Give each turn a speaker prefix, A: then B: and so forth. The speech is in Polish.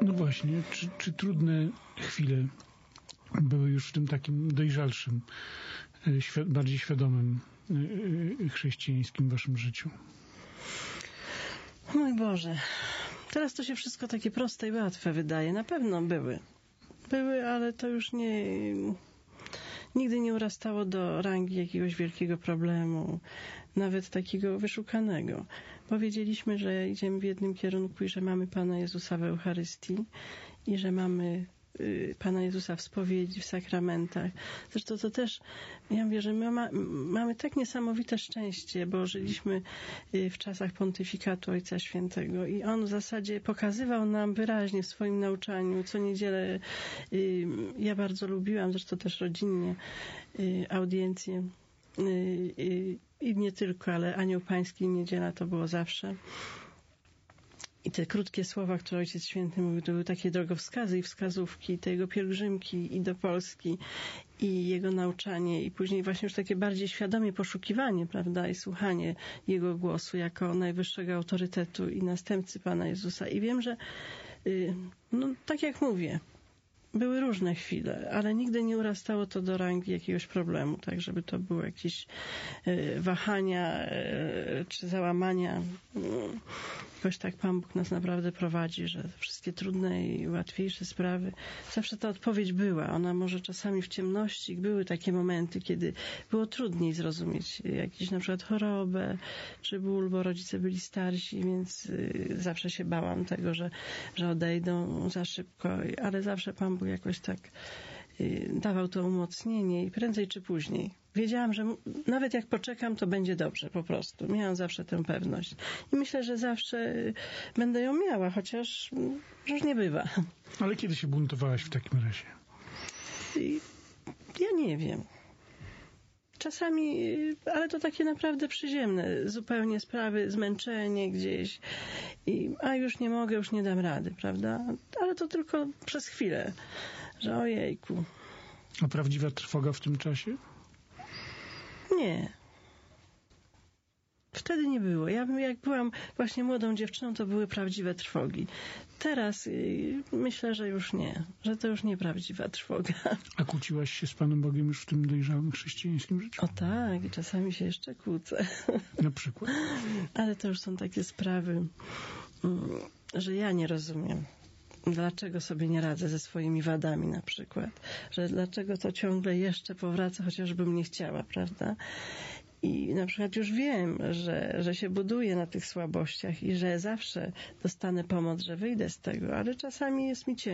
A: No właśnie, czy trudne chwile były już w tym takim dojrzalszym, bardziej świadomym chrześcijańskim waszym życiu?
B: Mój Boże, teraz to się wszystko takie proste i łatwe wydaje. Na pewno były. Były, ale to już nigdy nie urastało do rangi jakiegoś wielkiego problemu, nawet takiego wyszukanego. Powiedzieliśmy, że idziemy w jednym kierunku i że mamy Pana Jezusa w Eucharystii i że mamy Pana Jezusa w spowiedzi, w sakramentach. Zresztą to też, ja mówię, że my mamy tak niesamowite szczęście, bo żyliśmy w czasach pontyfikatu Ojca Świętego i on w zasadzie pokazywał nam wyraźnie w swoim nauczaniu. Co niedzielę ja bardzo lubiłam, zresztą też rodzinnie, audiencje i nie tylko, ale Anioł Pański niedziela to było zawsze. I te krótkie słowa, które Ojciec Święty mówił, to były takie drogowskazy i wskazówki, te jego pielgrzymki i do Polski, i jego nauczanie, i później właśnie już takie bardziej świadomie poszukiwanie, prawda, i słuchanie jego głosu jako najwyższego autorytetu i następcy Pana Jezusa. I wiem, że no tak jak mówię, były różne chwile, ale nigdy nie urastało to do rangi jakiegoś problemu, tak, żeby to było jakieś wahania czy załamania. Jakoś tak Pan Bóg nas naprawdę prowadzi, że wszystkie trudne i łatwiejsze sprawy, zawsze ta odpowiedź była. Ona może czasami w ciemności, były takie momenty, kiedy było trudniej zrozumieć jakąś na przykład chorobę, czy ból, bo rodzice byli starsi, więc zawsze się bałam tego, że odejdą za szybko, ale zawsze Pan Bóg jakoś tak dawał to umocnienie i prędzej czy później. Wiedziałam, że nawet jak poczekam, to będzie dobrze po prostu. Miałam zawsze tę pewność. I myślę, że zawsze będę ją miała, chociaż różnie bywa.
A: Ale kiedy się buntowałaś w takim razie?
B: Ja nie wiem. Czasami, ale to takie naprawdę przyziemne, zupełnie sprawy, zmęczenie gdzieś, a już nie mogę, już nie dam rady, prawda? Ale to tylko przez chwilę, że ojejku.
A: A prawdziwa trwoga w tym czasie?
B: Nie. Wtedy nie było. Ja jak byłam właśnie młodą dziewczyną, to były prawdziwe trwogi. Teraz myślę, że już nie. Że to już nie prawdziwa trwoga.
A: A kłóciłaś się z Panem Bogiem już w tym dojrzałym chrześcijańskim życiu?
B: O tak, i czasami się jeszcze kłócę.
A: Na przykład?
B: Ale to już są takie sprawy, że ja nie rozumiem. Dlaczego sobie nie radzę ze swoimi wadami na przykład. Że dlaczego to ciągle jeszcze powraca, chociażbym nie chciała, prawda? I na przykład już wiem, że się buduję na tych słabościach i że zawsze dostanę pomoc, że wyjdę z tego, ale czasami jest mi ciężko.